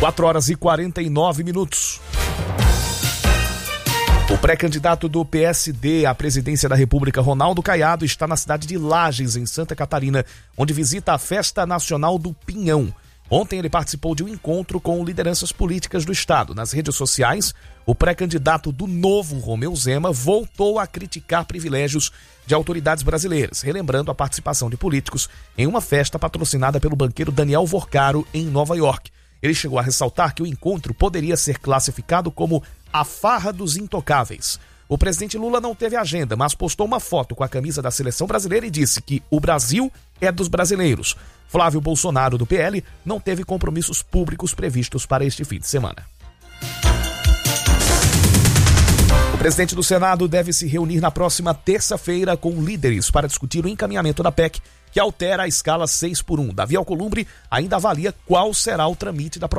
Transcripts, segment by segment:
4h49. O pré-candidato do PSD à presidência da República, Ronaldo Caiado, está na cidade de Lages, em Santa Catarina, onde visita a Festa Nacional do Pinhão. Ontem ele participou de um encontro com lideranças políticas do estado. Nas redes sociais, o pré-candidato do Novo, Romeu Zema, voltou a criticar privilégios de autoridades brasileiras, relembrando a participação de políticos em uma festa patrocinada pelo banqueiro Daniel Vorcaro em Nova York. Ele chegou a ressaltar que o encontro poderia ser classificado como a farra dos intocáveis. O presidente Lula não teve agenda, mas postou uma foto com a camisa da seleção brasileira e disse que o Brasil é dos brasileiros. Flávio Bolsonaro, do PL, não teve compromissos públicos previstos para este fim de semana. O presidente do Senado deve se reunir na próxima terça-feira com líderes para discutir o encaminhamento da PEC, que altera a escala 6x1. Davi Alcolumbre ainda avalia qual será o trâmite da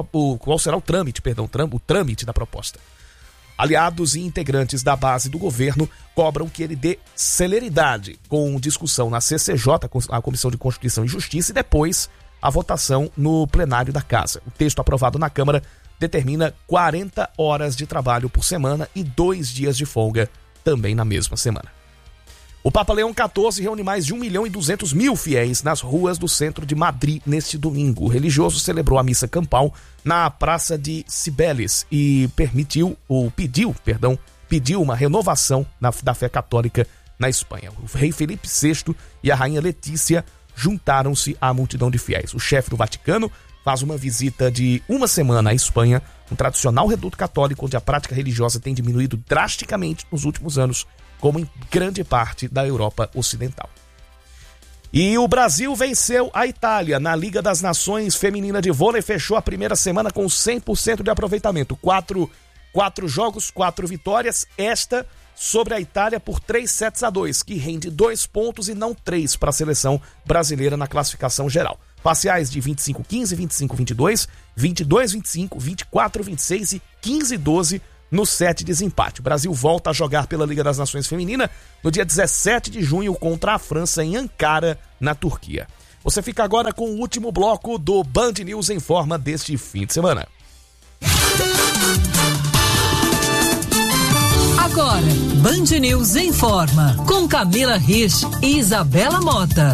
proposta. Aliados e integrantes da base do governo cobram que ele dê celeridade com discussão na CCJ, a Comissão de Constituição e Justiça, e depois a votação no plenário da Casa. O texto aprovado na Câmara determina 40 horas de trabalho por semana e 2 dias de folga também na mesma semana. O Papa Leão XIV reúne mais de 1.200.000 fiéis nas ruas do centro de Madrid neste domingo. O religioso celebrou a missa campal na Praça de Cibeles e pediu uma renovação da fé católica na Espanha. O rei Felipe VI e a rainha Letícia juntaram-se à multidão de fiéis. O chefe do Vaticano faz uma visita de uma semana à Espanha, um tradicional reduto católico onde a prática religiosa tem diminuído drasticamente nos últimos anos, como em grande parte da Europa Ocidental. E o Brasil venceu a Itália na Liga das Nações Feminina de Vôlei, fechou a primeira semana com 100% de aproveitamento. 4 jogos, 4 vitórias, esta sobre a Itália por 3-2, que rende 2 pontos e não 3 para a seleção brasileira na classificação geral. Parciais de 25-15, 25-22, 22-25, 24-26 e 15-12 no set de desempate. O Brasil volta a jogar pela Liga das Nações Feminina no dia 17 de junho contra a França em Ankara, na Turquia. Você fica agora com o último bloco do Band News em Forma deste fim de semana. Agora, Band News em Forma, com Camila Rich e Isabela Mota.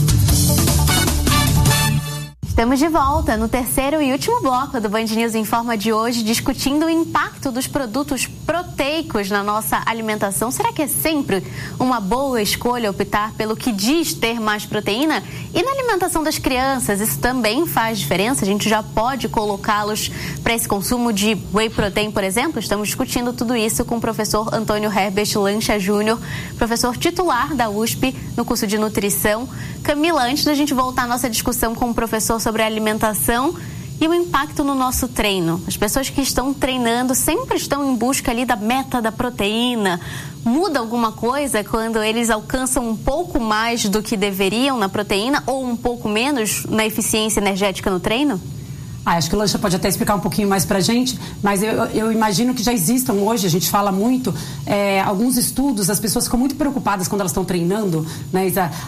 Estamos de volta no terceiro e último bloco do Band News em Forma de hoje, discutindo o impacto dos produtos proteicos na nossa alimentação. Será que é sempre uma boa escolha optar pelo que diz ter mais proteína? E na alimentação das crianças, isso também faz diferença? A gente já pode colocá-los para esse consumo de whey protein, por exemplo? Estamos discutindo tudo isso com o professor Antônio Herbert Lancha Júnior, professor titular da USP no curso de nutrição. Camila, antes da gente voltar à nossa discussão com o professor sobre a alimentação e o impacto no nosso treino. As pessoas que estão treinando sempre estão em busca ali da meta da proteína. Muda alguma coisa quando eles alcançam um pouco mais do que deveriam na proteína ou um pouco menos na eficiência energética no treino? Acho que o Lancha pode até explicar um pouquinho mais pra gente, mas eu imagino que já existam hoje, a gente fala muito, alguns estudos, as pessoas ficam muito preocupadas quando elas estão treinando, né?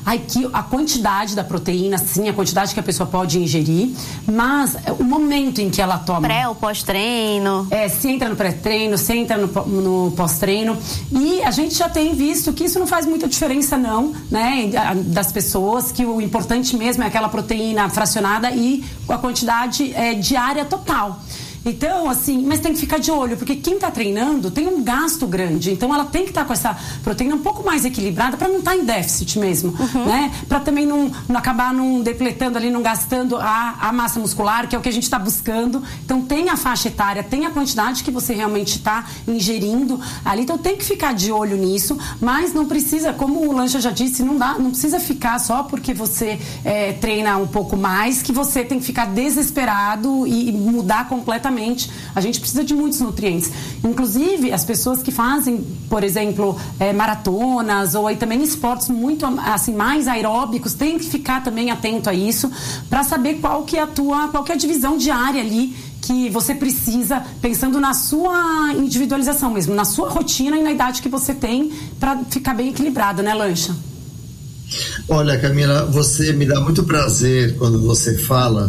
A quantidade da proteína, sim, a quantidade que a pessoa pode ingerir, mas o momento em que ela toma... Pré ou pós-treino. Se entra no pré-treino, se entra no pós-treino, e a gente já tem visto que isso não faz muita diferença não, né, das pessoas, que o importante mesmo é aquela proteína fracionada e a quantidade diária total. Então, assim, mas tem que ficar de olho, porque quem está treinando tem um gasto grande, então ela tem que estar com essa proteína um pouco mais equilibrada para não estar em déficit mesmo, né? Para também não acabar não depletando ali, não gastando a massa muscular, que é o que a gente está buscando. Então tem a faixa etária, tem a quantidade que você realmente está ingerindo ali, então tem que ficar de olho nisso, mas não precisa, como o Lancha já disse, não precisa ficar só porque você treina um pouco mais, que você tem que ficar desesperado e mudar completamente. A gente precisa de muitos nutrientes. Inclusive, as pessoas que fazem, por exemplo, maratonas ou aí também esportes muito assim, mais aeróbicos, tem que ficar também atento a isso para saber qual que é a divisão diária ali que você precisa, pensando na sua individualização mesmo, na sua rotina e na idade que você tem, para ficar bem equilibrado, né, Lancha? Olha, Camila, você me dá muito prazer quando você fala,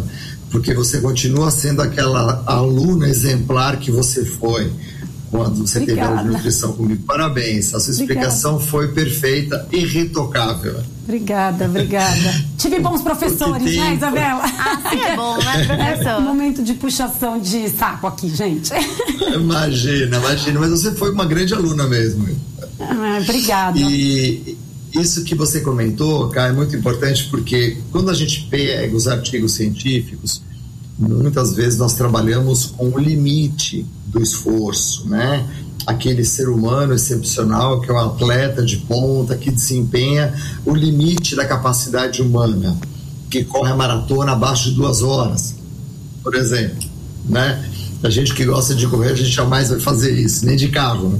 porque você continua sendo aquela aluna exemplar que você foi quando você teve aula de nutrição comigo. Parabéns, a sua explicação foi perfeita, irretocável. Obrigada. Tive bons professores, né, Isabela? Sim, é bom, né, professor? Momento de puxação de saco aqui, gente. Imagina, mas você foi uma grande aluna mesmo. Obrigada. E isso que você comentou, cara, é muito importante, porque quando a gente pega os artigos científicos, muitas vezes nós trabalhamos com o limite do esforço, né? Aquele ser humano excepcional que é um atleta de ponta, que desempenha o limite da capacidade humana, que corre a maratona abaixo de 2 horas, por exemplo, né? A gente que gosta de correr, a gente jamais vai fazer isso, nem de carro,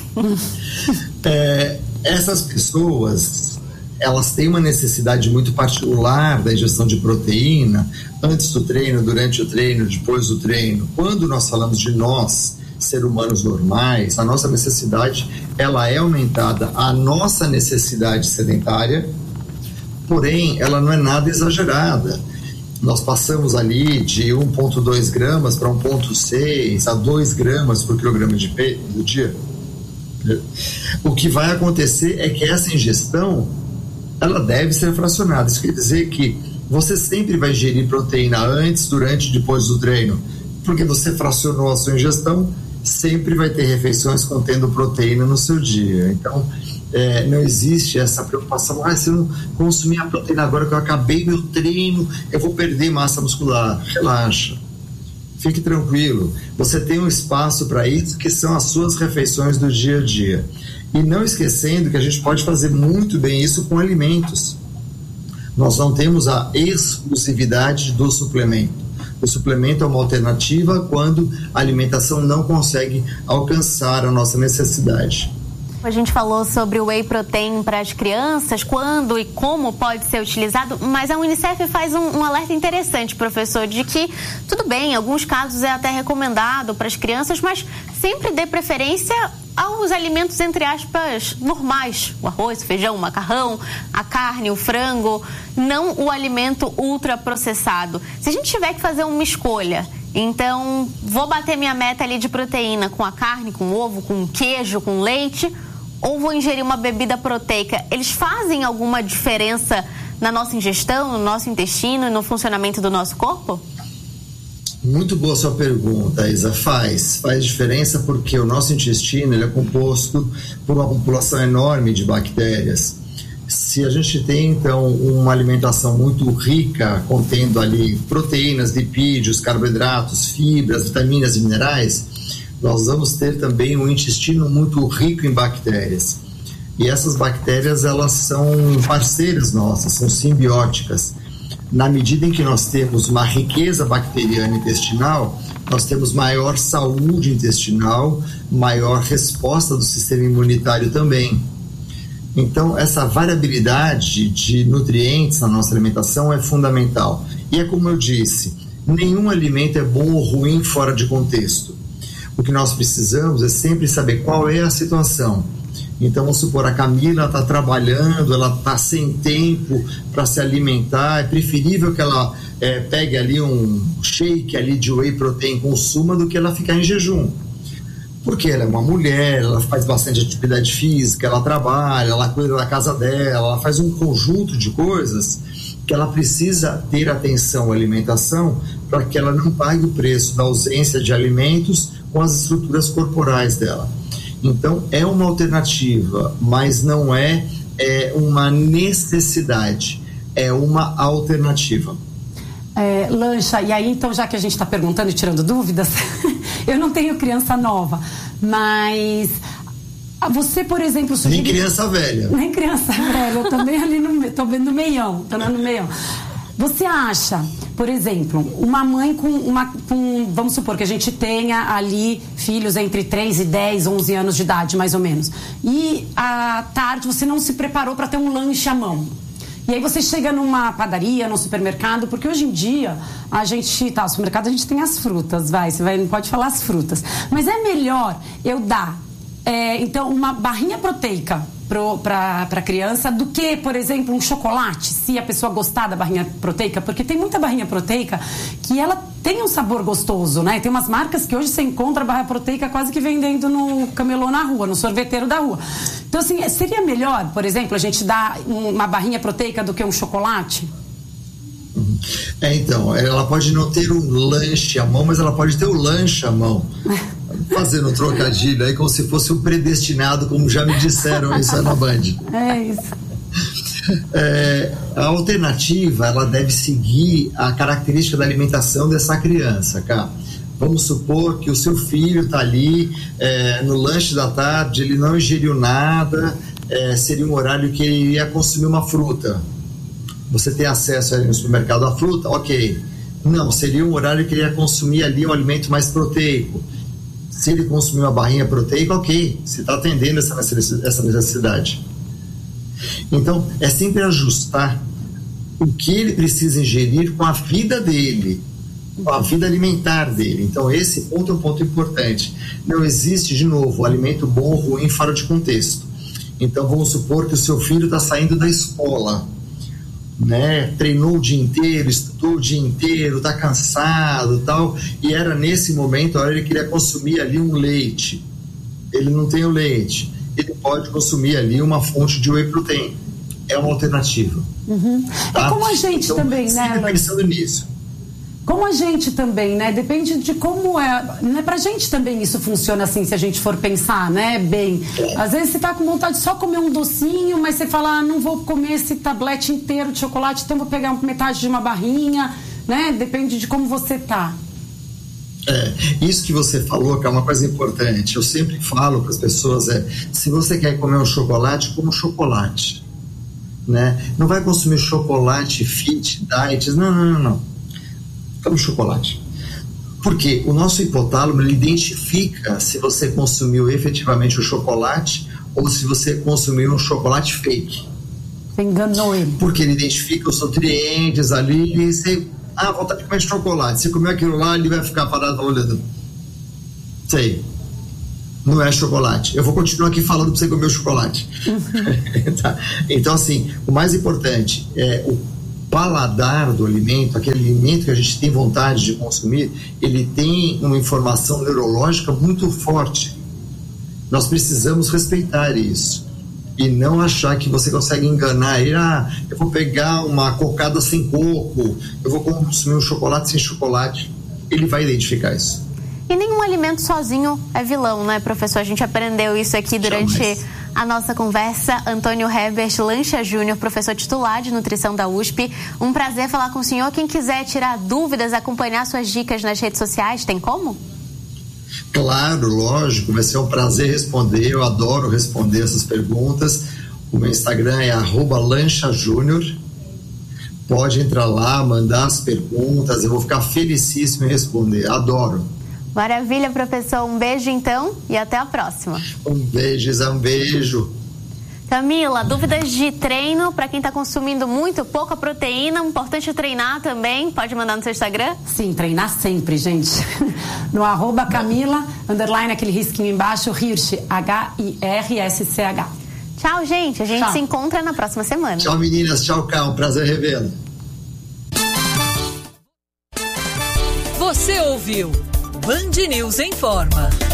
né? Essas pessoas, elas têm uma necessidade muito particular da ingestão de proteína antes do treino, durante o treino, depois do treino. Quando nós falamos de nós, seres humanos normais, a nossa necessidade, ela é aumentada, a nossa necessidade sedentária, porém, ela não é nada exagerada. Nós passamos ali de 1,2 gramas para 1,6 a 2 gramas por quilograma de peso do dia. O que vai acontecer é que essa ingestão, ela deve ser fracionada. Isso quer dizer que você sempre vai ingerir proteína antes, durante e depois do treino, porque você fracionou a sua ingestão, sempre vai ter refeições contendo proteína no seu dia. Então, não existe essa preocupação, se eu não consumir a proteína agora que eu acabei meu treino, eu vou perder massa muscular. Relaxa, fique tranquilo, você tem um espaço para isso, que são as suas refeições do dia a dia. E não esquecendo que a gente pode fazer muito bem isso com alimentos. Nós não temos a exclusividade do suplemento. O suplemento é uma alternativa quando a alimentação não consegue alcançar a nossa necessidade. A gente falou sobre o whey protein para as crianças, quando e como pode ser utilizado, mas a Unicef faz um alerta interessante, professor, de que, tudo bem, em alguns casos é até recomendado para as crianças, mas sempre dê preferência aos alimentos, entre aspas, normais. O arroz, o feijão, o macarrão, a carne, o frango, não o alimento ultraprocessado. Se a gente tiver que fazer uma escolha, então vou bater minha meta ali de proteína com a carne, com o ovo, com o queijo, com o leite, ou vou ingerir uma bebida proteica, eles fazem alguma diferença na nossa ingestão, no nosso intestino e no funcionamento do nosso corpo? Muito boa sua pergunta, Isa. Faz diferença, porque o nosso intestino ele é composto por uma população enorme de bactérias. Se a gente tem, então, uma alimentação muito rica, contendo ali proteínas, lipídios, carboidratos, fibras, vitaminas e minerais, nós vamos ter também um intestino muito rico em bactérias. E essas bactérias, elas são parceiras nossas, são simbióticas. Na medida em que nós temos uma riqueza bacteriana intestinal, nós temos maior saúde intestinal, maior resposta do sistema imunitário também. Então, essa variabilidade de nutrientes na nossa alimentação é fundamental. E é como eu disse, nenhum alimento é bom ou ruim fora de contexto. O que nós precisamos é sempre saber qual é a situação. Então, vamos supor, a Camila está trabalhando, ela está sem tempo para se alimentar, é preferível que ela pegue ali um shake ali de whey protein, consuma, do que ela ficar em jejum. Porque ela é uma mulher, ela faz bastante atividade física, ela trabalha, ela cuida da casa dela, ela faz um conjunto de coisas que ela precisa ter atenção à alimentação para que ela não pague o preço da ausência de alimentos com as estruturas corporais dela. Então, é uma alternativa, mas não é uma necessidade, é uma alternativa. Lancha, e aí então, já que a gente está perguntando e tirando dúvidas, eu não tenho criança nova, mas você, por exemplo... Nem criança velha. Nem criança velha, eu também ali tô vendo no meião, tô no meião. Você acha, por exemplo, uma mãe vamos supor que a gente tenha ali filhos entre 3 e 10, 11 anos de idade, mais ou menos, e à tarde você não se preparou para ter um lanche à mão. E aí você chega numa padaria, num supermercado, porque hoje em dia no supermercado a gente tem as frutas, não pode falar as frutas, mas é melhor eu dar, então, uma barrinha proteica para a criança do que, por exemplo, um chocolate, se a pessoa gostar da barrinha proteica, porque tem muita barrinha proteica que ela tem um sabor gostoso, né? Tem umas marcas que hoje você encontra a barra proteica quase que vendendo no camelô na rua, no sorveteiro da rua. Então, assim, seria melhor, por exemplo, a gente dar uma barrinha proteica do que um chocolate? Então, ela pode não ter um lanche à mão, mas ela pode ter o lanche à mão. Fazendo um trocadilho aí como se fosse um predestinado, como já me disseram isso na Band. É isso. A alternativa, ela deve seguir a característica da alimentação dessa criança, cara. Vamos supor que o seu filho está ali no lanche da tarde, ele não ingeriu nada, seria um horário que ele ia consumir uma fruta. Você tem acesso ali no supermercado à fruta? Ok. Não, seria um horário que ele ia consumir ali um alimento mais proteico. Se ele consumir uma barrinha proteica, ok, você está atendendo essa necessidade. Então, é sempre ajustar o que ele precisa ingerir com a vida dele, com a vida alimentar dele. Então, esse ponto é um ponto importante. Não existe, de novo, alimento bom ou ruim fora de contexto. Então, vamos supor que o seu filho está saindo da escola, né? Treinou o dia inteiro, estudou o dia inteiro, está cansado, tal, e era nesse momento a hora ele queria consumir ali um leite. Ele não tem o leite, ele pode consumir ali uma fonte de whey protein. É uma alternativa. Tá? É como a gente então, também, né? Pensando nisso. Como a gente também, né? Depende de como é. Não é pra gente também isso funciona assim, se a gente for pensar, né? Bem, às vezes você tá com vontade de só comer um docinho, mas você fala, não vou comer esse tablete inteiro de chocolate, então vou pegar metade de uma barrinha, né? Depende de como você tá. Isso que você falou, que é uma coisa importante. Eu sempre falo para as pessoas, se você quer comer um chocolate, coma um chocolate, né? Não vai consumir chocolate fit, diet, não. Toma chocolate. Porque o nosso hipotálamo, ele identifica se você consumiu efetivamente o chocolate ou se você consumiu um chocolate fake. Você enganou ele. Porque ele identifica os nutrientes ali e você... vontade de comer chocolate. Se comer aquilo lá, ele vai ficar parado olhando. Sei. Não é chocolate. Eu vou continuar aqui falando para você comer o chocolate. Tá? Então, assim, o mais importante é o paladar do alimento, aquele alimento que a gente tem vontade de consumir, ele tem uma informação neurológica muito forte. Nós precisamos respeitar isso e não achar que você consegue enganar ele. Eu vou pegar uma cocada sem coco, eu vou consumir um chocolate sem chocolate. Ele vai identificar isso. E nenhum alimento sozinho é vilão, né, professor? A gente aprendeu isso aqui durante a nossa conversa. Antônio Herbert Lancha Júnior, professor titular de nutrição da USP. Um prazer falar com o senhor. Quem quiser tirar dúvidas, acompanhar suas dicas nas redes sociais, tem como? Claro, lógico. Vai ser um prazer responder. Eu adoro responder essas perguntas. O meu Instagram é @lanchajunior. Pode entrar lá, mandar as perguntas. Eu vou ficar felicíssimo em responder. Adoro. Maravilha, professor. Um beijo, então, e até a próxima. Um beijo, Isa, um beijo. Camila, dúvidas de treino para quem está consumindo muito, pouca proteína, importante treinar também, pode mandar no seu Instagram? Sim, treinar sempre, gente. No @Camila, _ aquele risquinho embaixo, Hirsch, HIRSCH. Tchau, gente. A gente se encontra na próxima semana. Tchau, meninas. Tchau, Cal. Prazer revê-la. Você ouviu Band News Informa.